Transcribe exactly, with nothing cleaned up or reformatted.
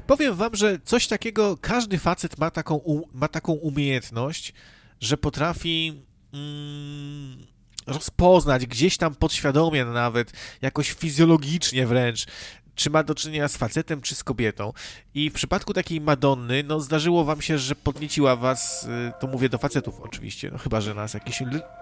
Powiem wam, że coś takiego, każdy facet ma taką, u, ma taką umiejętność, że potrafi mm, rozpoznać gdzieś tam podświadomie nawet, jakoś fizjologicznie wręcz, czy ma do czynienia z facetem, czy z kobietą. I w przypadku takiej Madonny, no zdarzyło wam się, że podnieciła was, y, to mówię do facetów oczywiście, no chyba, że nas jakieś